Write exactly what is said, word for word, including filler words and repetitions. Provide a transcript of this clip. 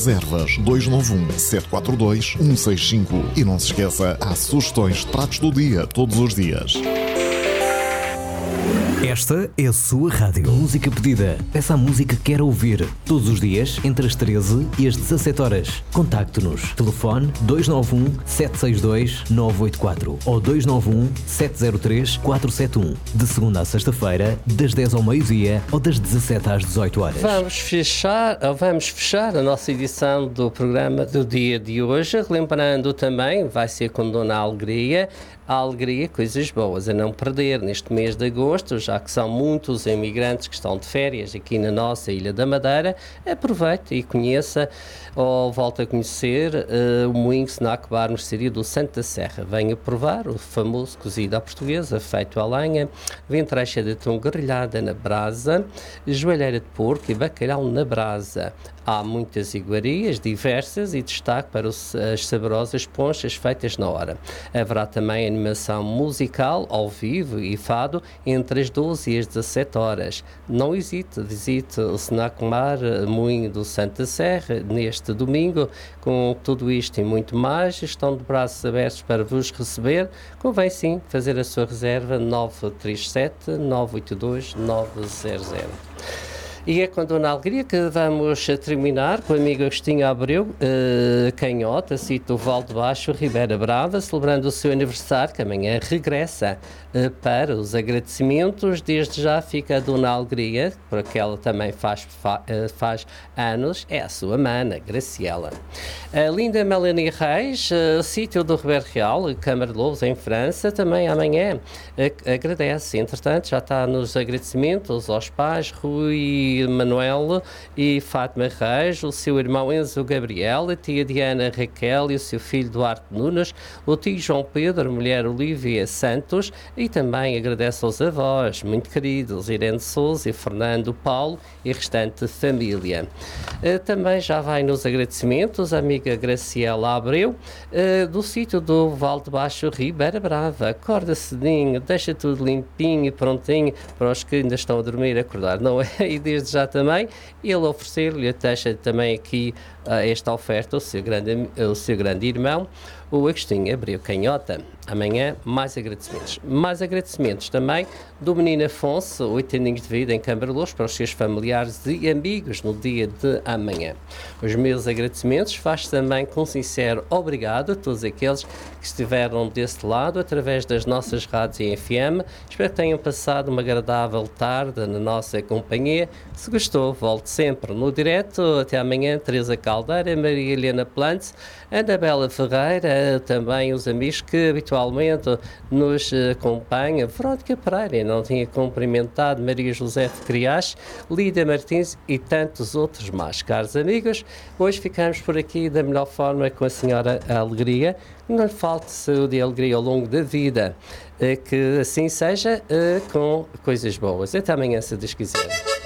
Reservas dois nove um, sete quatro dois, um seis cinco. E não se esqueça, há sugestões de pratos do dia todos os dias. Esta é a sua rádio. Música pedida. Peça a música que quer ouvir. Todos os dias, entre as treze e as dezassete horas. Contacte-nos. Telefone dois nove um, sete seis dois, nove oito quatro ou dois nove um, sete zero três, quatro sete um. De segunda a sexta-feira, das dez ao meio-dia ou das dezassete às dezoito horas. Vamos fechar, vamos fechar a nossa edição do programa do dia de hoje. Lembrando também, vai ser com Dona Alegria. A alegria, coisas boas a não perder neste mês de agosto, já que são muitos imigrantes que estão de férias aqui na nossa Ilha da Madeira. Aproveite e conheça ou volte a conhecer uh, o Moinho Snack Bar Mercearia do Santa Serra. Venha provar o famoso cozido à portuguesa, feito à lenha, ventreixa de atum grelhada na brasa, joelheira de porco e bacalhau na brasa. Há muitas iguarias diversas e destaque para os, as saborosas ponchas feitas na hora. Haverá também animação musical ao vivo e fado entre as doze e as dezassete horas. Não hesite, visite o Snack Bar Moinho do Santa Serra neste domingo. Com tudo isto e muito mais, estão de braços abertos para vos receber. Convém sim fazer a sua reserva nove três sete, nove oito dois, nove zero zero. E é com Dona Alegria que vamos terminar com o amigo Agostinho Abreu, uh, Canhota, sítio Val de Baixo, Ribeira Brava, celebrando o seu aniversário, que amanhã regressa uh, para os agradecimentos. Desde já fica a Dona Alegria, porque ela também faz, fa, uh, faz anos, é a sua mana, Graciela. A linda Melanie Reis, uh, sítio do Ribeiro Real, Câmara de Lobos, em França, também amanhã uh, agradece. Entretanto, já está nos agradecimentos aos pais, Rui Manuel e Fátima Reis, o seu irmão Enzo Gabriel, a tia Diana Raquel e o seu filho Duarte Nunes, o tio João Pedro, a mulher Olívia Santos, e também agradece aos avós muito queridos, Irene Souza e Fernando Paulo e restante família. Também já vai nos agradecimentos a amiga Graciela Abreu, do sítio do Val de Baixo, Ribeira Brava. Acorda cedinho, deixa tudo limpinho e prontinho para os que ainda estão a dormir, acordar, não é? E desde já também ele oferecer-lhe, deixa também aqui uh, esta oferta, o seu, grande, o seu grande irmão, o Agostinho Abreu Canhota. Amanhã mais agradecimentos. Mais agradecimentos também do menino Afonso, oito aninhos de vida em Câmara de Lobos, para os seus familiares e amigos no dia de amanhã. Os meus agradecimentos faz também com sincero obrigado a todos aqueles que estiveram desse lado através das nossas rádios em F M. Espero que tenham passado uma agradável tarde na nossa companhia. Se gostou, volte sempre no direto. Até amanhã, Teresa Caldeira, Maria Helena Plantes, Anabela Ferreira, também os amigos que habitualmente nos acompanham, Verónica Pereira, não tinha cumprimentado, Maria José de Criache, Lídia Martins e tantos outros mais. Caros amigos, hoje ficamos por aqui da melhor forma com a senhora Alegria. Não lhe falte saúde e alegria ao longo da vida, que assim seja, com coisas boas. Até amanhã, se Deus quiser.